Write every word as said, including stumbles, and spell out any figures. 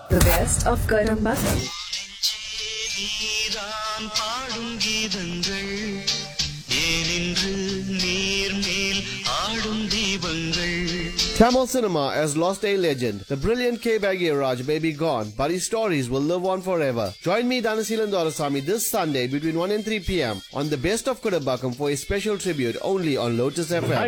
The best of Kadambakam. Tamil cinema has lost a legend. The brilliant K. Bhagiraj may be gone, but his stories will live on forever. Join me, Dhanasilan Dorasamy, this Sunday between one and three p m on the Best of Kadambakam for a special tribute only on Lotus F M.